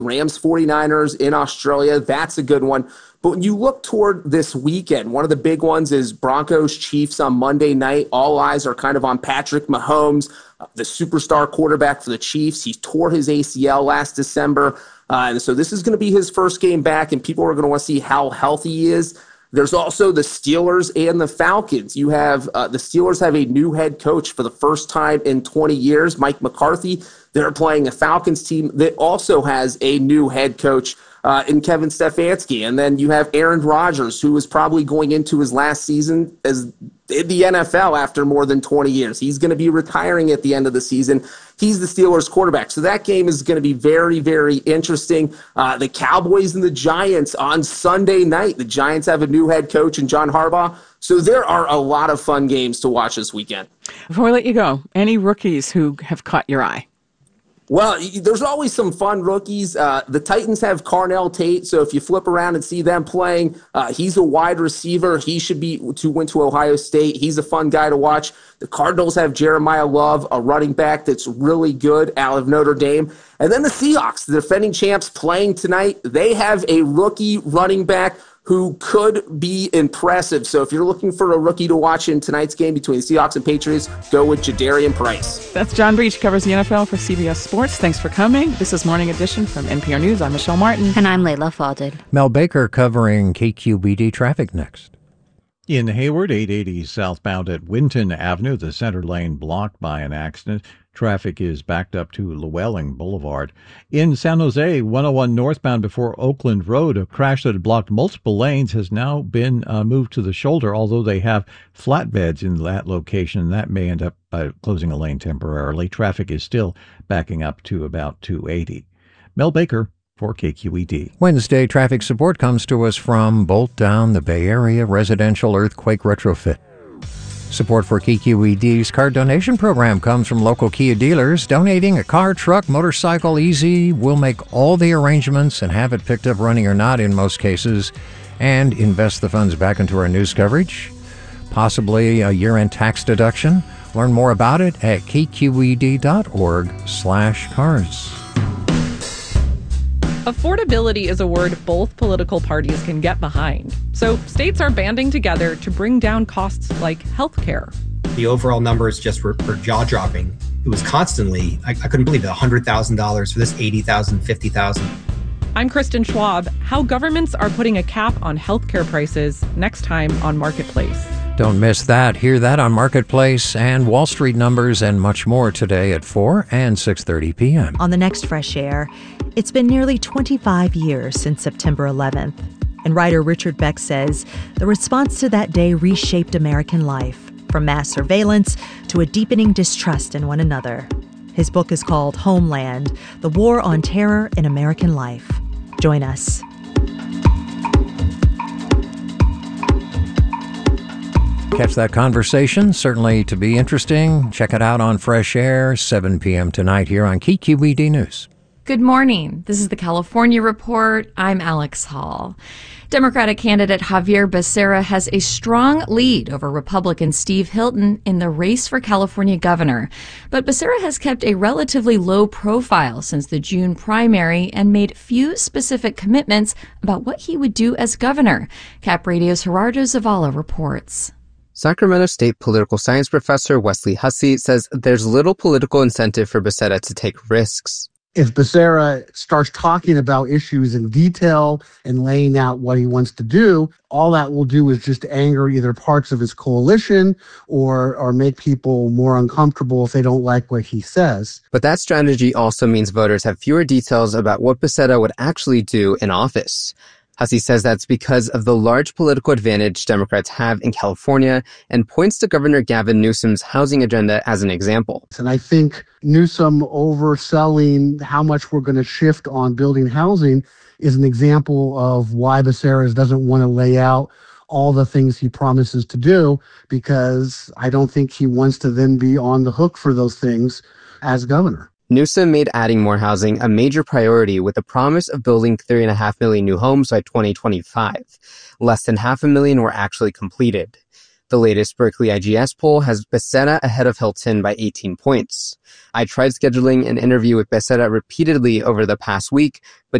Rams 49ers in Australia. That's a good one. But when you look toward this weekend, one of the big ones is Broncos Chiefs on Monday night. All eyes are kind of on Patrick Mahomes, the superstar quarterback for the Chiefs. He tore his ACL last December. And so this is going to be his first game back, and people are going to want to see how healthy he is. There's also the Steelers and the Falcons. You have the Steelers have a new head coach for the first time in 20 years, Mike McCarthy. They're playing a Falcons team that also has a new head coach in Kevin Stefanski. And then you have Aaron Rodgers, who is probably going into his last season as in the NFL after more than 20 years. He's going to be retiring at the end of the season. He's the Steelers quarterback. So that game is going to be very, very interesting. The Cowboys and the Giants on Sunday night. The Giants have a new head coach in John Harbaugh. So there are a lot of fun games to watch this weekend. Before we let you go, any rookies who have caught your eye? Well, there's always some fun rookies. The Titans have Carnell Tate, so if you flip around and see them playing, he's a wide receiver. He should be went to Ohio State. He's a fun guy to watch. The Cardinals have Jeremiah Love, a running back that's really good out of Notre Dame. And then the Seahawks, the defending champs, playing tonight. They have a rookie running back who could be impressive. So if you're looking for a rookie to watch in tonight's game between the Seahawks and Patriots, go with Jadarian Price. That's John Breach, covers the NFL for CBS Sports. Thanks for coming. This is Morning Edition from NPR News. I'm Michelle Martin. And I'm Layla Fadel. Mel Baker covering KQBD traffic next. In Hayward, 880 southbound at Winton Avenue, the center lane blocked by an accident. Traffic is backed up to Llewellyn Boulevard. In San Jose, 101 northbound before Oakland Road, a crash that had blocked multiple lanes has now been moved to the shoulder, although they have flatbeds in that location. That may end up closing a lane temporarily. Traffic is still backing up to about 280. Mel Baker for KQED. Wednesday traffic support comes to us from Bolt Down, the Bay Area residential earthquake retrofit. Support for KQED's car donation program comes from local Kia dealers. Donating a car, truck, motorcycle, easy. We'll make all the arrangements and have it picked up running or not in most cases, and invest the funds back into our news coverage, possibly a year-end tax deduction. Learn more about it at kqed.org/cars. Affordability is a word both political parties can get behind. So states are banding together to bring down costs like healthcare. The overall numbers just were jaw-dropping. It was constantly, I couldn't believe it, $100,000 for this, $80,000, $50,000. I'm Kristen Schwab. How governments are putting a cap on healthcare prices next time on Marketplace. Don't miss that. Hear that on Marketplace and Wall Street numbers and much more today at 4 and 6:30 p.m. On the next Fresh Air, it's been nearly 25 years since September 11th. And writer Richard Beck says the response to that day reshaped American life, from mass surveillance to a deepening distrust in one another. His book is called Homeland: The War on Terror in American Life. Join us. Catch that conversation, certainly to be interesting. Check it out on Fresh Air, 7 p.m. tonight here on KQED News. Good morning. This is the California Report. I'm Alex Hall. Democratic candidate Javier Becerra has a strong lead over Republican Steve Hilton in the race for California governor. But Becerra has kept a relatively low profile since the June primary and made few specific commitments about what he would do as governor. Cap Radio's Gerardo Zavala reports. Sacramento State political science professor Wesley Hussey says there's little political incentive for Becerra to take risks. If Becerra starts talking about issues in detail and laying out what he wants to do, all that will do is just anger either parts of his coalition or make people more uncomfortable if they don't like what he says. But that strategy also means voters have fewer details about what Becerra would actually do in office. Hussey says that's because of the large political advantage Democrats have in California and points to Governor Gavin Newsom's housing agenda as an example. And I think Newsom overselling how much we're going to shift on building housing is an example of why Becerra doesn't want to lay out all the things he promises to do, because I don't think he wants to then be on the hook for those things as governor. Newsom made adding more housing a major priority with the promise of building 3.5 million new homes by 2025. Less than 500,000 were actually completed. The latest Berkeley IGS poll has Becerra ahead of Hilton by 18 points. I tried scheduling an interview with Becerra repeatedly over the past week, but